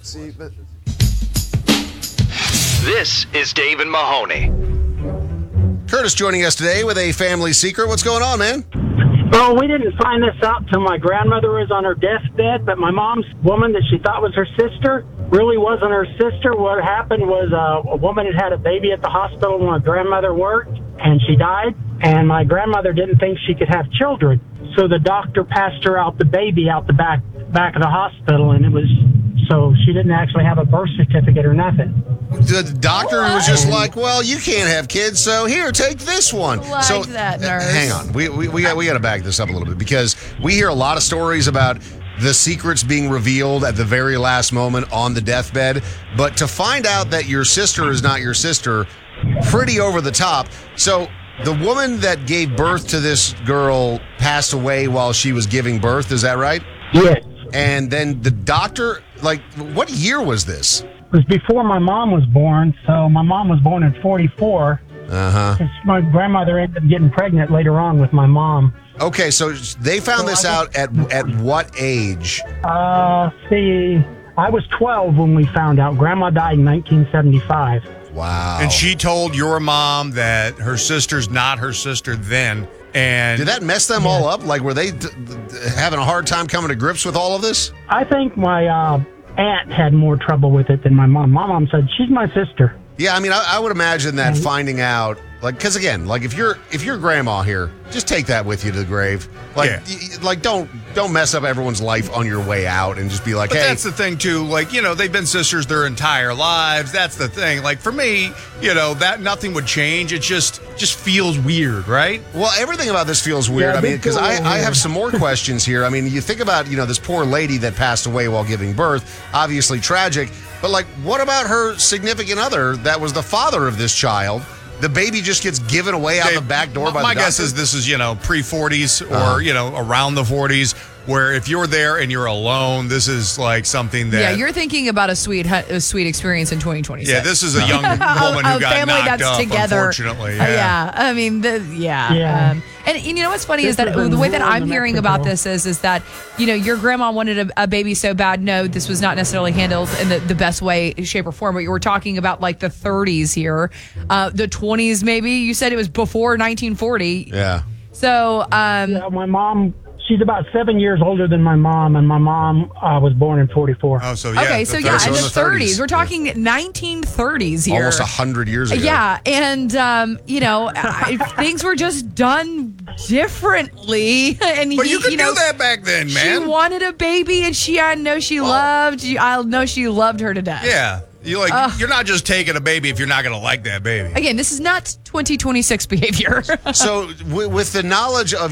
See, but This is Dave and Mahoney. Curtis joining us today with a family secret. What's going on, man? Well, we didn't find this out till my grandmother was on her deathbed, but my mom's woman that she thought was her sister really wasn't her sister. What happened was a woman had a baby at the hospital when my grandmother worked, and she died, and my grandmother didn't think she could have children. So the doctor passed her out the baby out the back of the hospital, and so she didn't actually have a birth certificate or nothing. The doctor was just like, well, you can't have kids, so here, take this one. Like that, nurse. Hang on. We got to back this up a little bit, because we hear a lot of stories about the secrets being revealed at the very last moment on the deathbed. But to find out that your sister is not your sister, pretty over the top. So the woman that gave birth to this girl passed away while she was giving birth. Is that right? Yes. And then the doctor, like, what year was this? It was before my mom was born, so my mom was born in 1944. Uh-huh. My grandmother ended up getting pregnant later on with my mom. Okay, so they found this out at what age? See, I was 12 when we found out. Grandma died in 1975. Wow. And she told your mom that her sister's not her sister then. And did that mess them all up? Like, were they having a hard time coming to grips with all of this? I think my aunt had more trouble with it than my mom. My mom said, she's my sister. Yeah, I mean, I would imagine that finding out, like, because again, like if you're grandma here, just take that with you to the grave. Like, like don't mess up everyone's life on your way out and just be like, but hey. that's the thing too. Like, they've been sisters their entire lives. That's the thing. Like for me, that nothing would change. It just feels weird, right? Well, everything about this feels weird. Yeah, I mean, because I have some more questions here. I mean, you think about, this poor lady that passed away while giving birth, obviously tragic. But, like, what about her significant other that was the father of this child? The baby just gets given away out the back door by the doctor? My guess is this is, pre-40s or, around the 40s, where if you're there and you're alone, this is like something that... Yeah, you're thinking about a sweet experience in 2026. Yeah, this is a young woman who got family knocked that's up, together. Unfortunately. Yeah. I mean, Yeah. And you know what's funny is that the way that I'm hearing about this is that, your grandma wanted a baby so bad. No, this was not necessarily handled in the best way, shape, or form. But you were talking about like the 30s here, the 20s maybe. You said it was before 1940. Yeah. So, Yeah, my mom, she's about 7 years older than my mom, and my mom was born in 1944. Oh, so yeah. okay, so yeah, in the 30s. 30s. We're talking 1930s here. Almost 100 years ago. Yeah, and things were just done differently. And But you could do that back then, man. She wanted a baby, and I know she loved her to death. Yeah. You're not just taking a baby if you're not going to like that baby. Again, this is not 2026 behavior. So with the knowledge of